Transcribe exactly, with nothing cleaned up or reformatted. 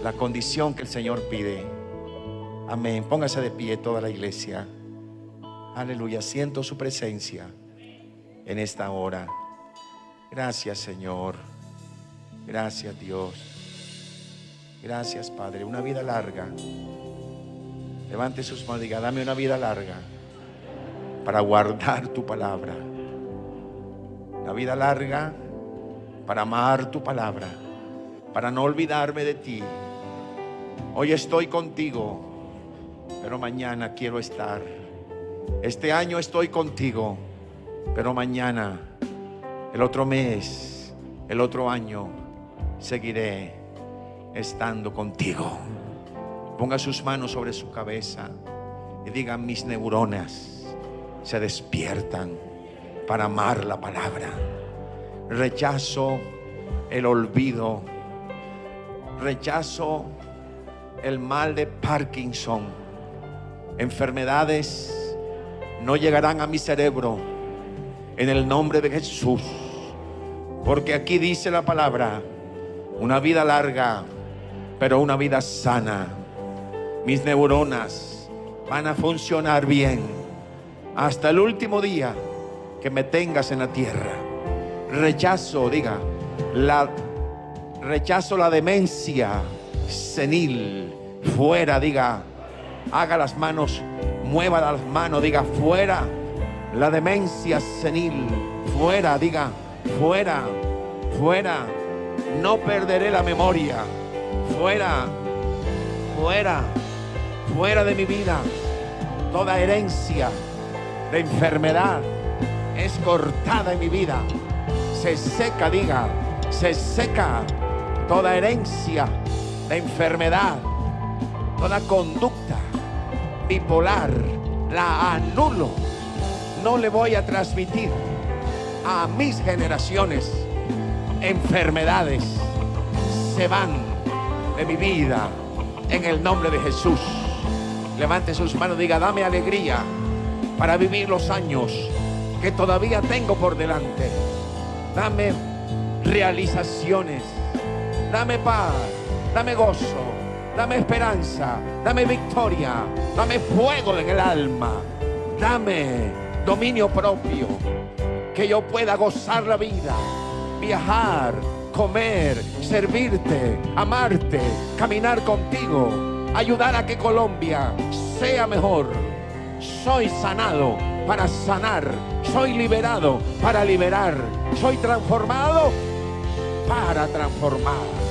la condición que el Señor pide. Amén. Póngase de pie toda la iglesia. Aleluya. Siento su presencia en esta hora. Gracias, Señor. Gracias, Dios. Gracias, Padre. Una vida larga. Levante sus manos y diga: dame una vida larga para guardar tu palabra. Una vida larga para amar tu palabra, para no olvidarme de ti. Hoy estoy contigo, pero mañana quiero estar. Este año estoy contigo, pero mañana, el otro mes, el otro año, seguiré estando contigo. Ponga sus manos sobre su cabeza y diga: mis neuronas se despiertan para amar la palabra. Rechazo el olvido. Rechazo el mal de Parkinson. Enfermedades no llegarán a mi cerebro en el nombre de Jesús, porque aquí dice la palabra: una vida larga, pero una vida sana. Mis neuronas van a funcionar bien hasta el último día que me tengas en la tierra. Rechazo, diga, la rechazo la demencia senil. Fuera, diga, haga las manos, mueva las manos, diga: fuera la demencia senil. Fuera, diga, fuera, fuera. No perderé la memoria. Fuera, fuera, fuera de mi vida. Toda herencia de enfermedad es cortada en mi vida. Se seca, diga, se seca toda herencia de enfermedad. Toda conducta bipolar la anulo. No le voy a transmitir a mis generaciones enfermedades. Se van de mi vida en el nombre de Jesús. Levante sus manos, diga: dame alegría para vivir los años que todavía tengo por delante. Dame realizaciones, dame paz, dame gozo, dame esperanza, dame victoria, dame fuego en el alma, dame dominio propio, que yo pueda gozar la vida, viajar, comer, servirte, amarte, caminar contigo, ayudar a que Colombia sea mejor. Soy sanado para sanar, soy liberado para liberar, soy transformado para transformar.